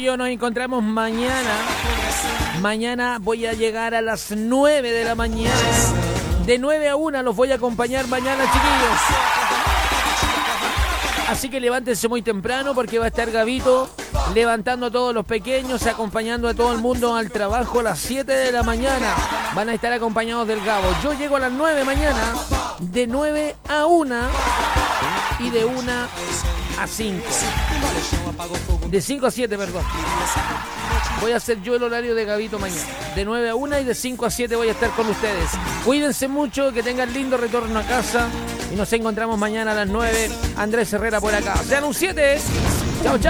chiquillos, nos encontramos mañana. Mañana voy a llegar a las 9 de la mañana. De 9 a 1 los voy a acompañar mañana, chiquillos. Así que levántense muy temprano porque va a estar Gabito levantando a todos los pequeños, acompañando a todo el mundo al trabajo a las 7 de la mañana. Van a estar acompañados del Gabo. Yo llego a las 9 mañana, de 9 a 1 y de 1 a 5. De 5 a 7, perdón. Voy a hacer yo el horario de Gabito mañana. De 9 a 1 y de 5 a 7 voy a estar con ustedes. Cuídense mucho, que tengan lindo retorno a casa. Y nos encontramos mañana a las 9. Andrés Herrera por acá. Sean un 7. Chao, chao.